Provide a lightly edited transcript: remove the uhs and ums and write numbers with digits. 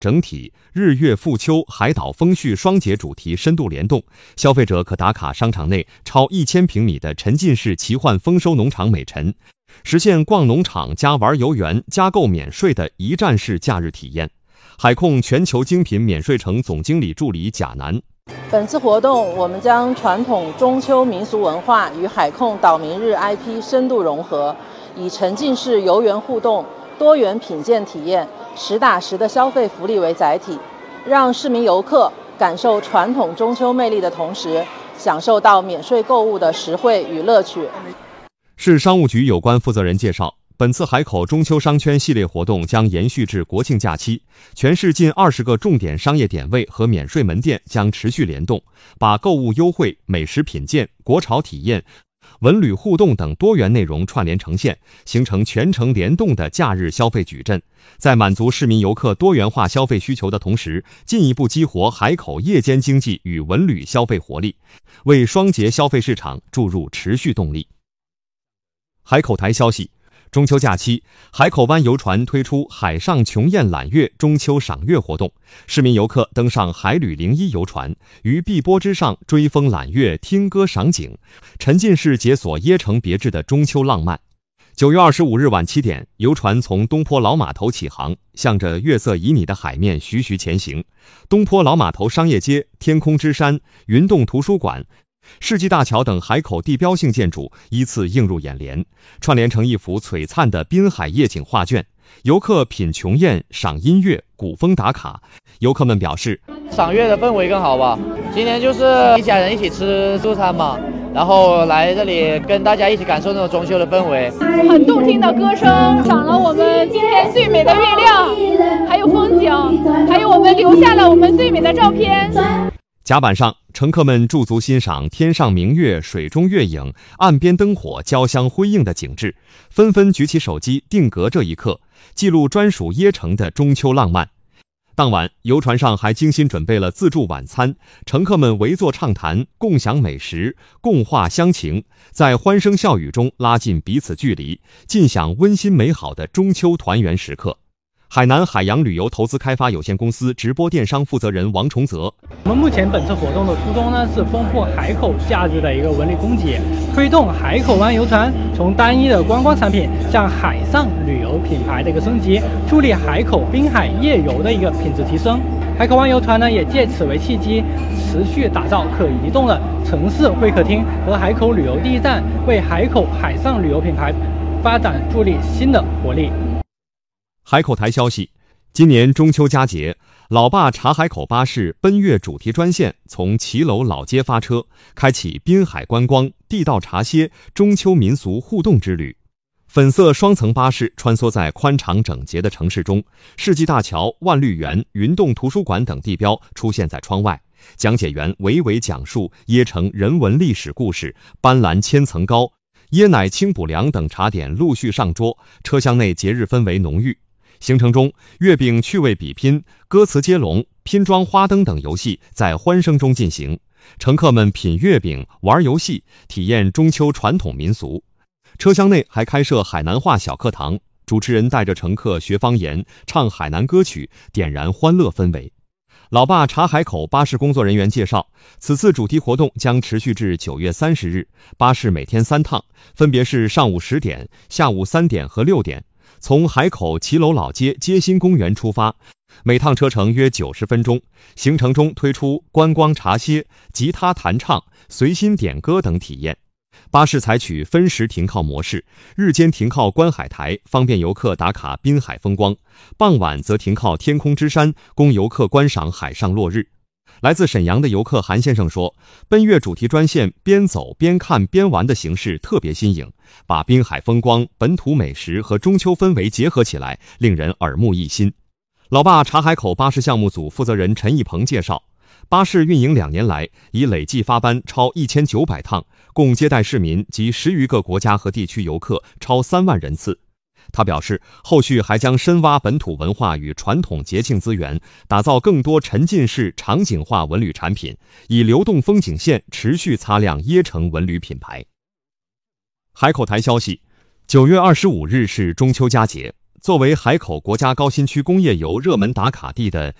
整体日月富秋海岛风序双节主题深度联动，消费者可打卡商场内超1000平米的沉浸式奇幻丰收农场美陈，实现逛农场加玩游园加购免税的一站式假日体验。海控全球精品免税城总经理助理贾楠， 本次活动我们将传统中秋民俗文化与海控岛民日 IP 深度融合，以沉浸式游园互动、多元品鉴体验、实打实的消费福利为载体，让市民游客感受传统中秋魅力的同时，享受到免税购物的实惠与乐趣。 市商务局有关负责人介绍，本次海口中秋商圈系列活动将延续至国庆假期，全市近20个重点商业点位和免税门店将持续联动，把购物优惠、美食品鉴、国潮体验、文旅互动等多元内容串联呈现，形成全程联动的假日消费矩阵，在满足市民游客多元化消费需求的同时，进一步激活海口夜间经济与文旅消费活力，为双节消费市场注入持续动力。海口台消息，中秋假期，海口湾游船推出海上琼宴揽月中秋赏月活动，市民游客登上海旅01游船，于碧波之上追风揽月、听歌赏景，沉浸式解锁椰城别致的中秋浪漫。9月25日晚7点，游船从东坡老码头起航，向着月色旖旎的海面徐徐前行。东坡老码头商业街、天空之山、云洞图书馆、世纪大桥等海口地标性建筑依次映入眼帘，串联成一幅璀璨的滨海夜景画卷。游客品琼宴、赏音乐、古风打卡。游客们表示， 赏月的氛围更好吧，今年就是一家人一起吃素餐嘛，然后来这里跟大家一起感受那种中秋的氛围。 很动听的歌声，赏了我们今天最美的月亮，还有风景，还有我们留下了我们最美的照片。 甲板上，乘客们驻足欣赏天上明月、水中月影、岸边灯火交相辉映的景致，纷纷举起手机定格这一刻，记录专属椰城的中秋浪漫。当晚，游船上还精心准备了自助晚餐，乘客们围坐畅谈，共享美食，共话乡情，在欢声笑语中拉近彼此距离，尽享温馨美好的中秋团圆时刻。海南海洋旅游投资开发有限公司直播电商负责人王崇泽， 我们目前本次活动的初衷呢，是丰富海口假日的一个文旅供给，推动海口湾游船从单一的观光产品向海上旅游品牌的一个升级，助力海口滨海夜游的一个品质提升。海口湾游船呢，也借此为契机，持续打造可移动的城市会客厅和海口旅游第一站，为海口海上旅游品牌发展助力新的活力。 海口台消息，今年中秋佳节，老爸茶海口巴士奔月主题专线从骑楼老街发车，开启滨海观光、地道茶歇、中秋民俗互动之旅。粉色双层巴士穿梭在宽敞整洁的城市中，世纪大桥、万绿园、云洞图书馆等地标出现在窗外，讲解员娓娓讲述椰城人文历史故事，斑斓千层糕、椰奶清补凉等茶点陆续上桌，车厢内节日氛围浓郁。行程中，月饼趣味比拼、歌词接龙、拼装花灯等游戏在欢声中进行，乘客们品月饼、玩游戏，体验中秋传统民俗。车厢内还开设海南话小课堂，主持人带着乘客学方言、唱海南歌曲，点燃欢乐氛围。老爸茶海口巴士工作人员介绍，此次主题活动将持续至9月30日，巴士每天3趟，分别是上午10点、下午3点和6点。从海口骑楼老街街心公园出发，每趟车程约90分钟。行程中推出观光茶歇、吉他弹唱、随心点歌等体验。巴士采取分时停靠模式，日间停靠观海台，方便游客打卡滨海风光；傍晚则停靠天空之山，供游客观赏海上落日。来自沈阳的游客韩先生说，奔月主题专线边走边看边玩的形式特别新颖，把滨海风光、本土美食和中秋氛围结合起来，令人耳目一新。老爸茶海口巴士项目组负责人陈义鹏介绍，巴士运营2年来，已累计发班超1900趟，共接待市民及10余个国家和地区游客超3万人次。他表示，后续还将深挖本土文化与传统节庆资源，打造更多沉浸式场景化文旅产品，以流动风景线持续擦亮椰城文旅品牌。海口台消息，9月25日是中秋佳节， 作为海口国家高新区工业游热门打卡地的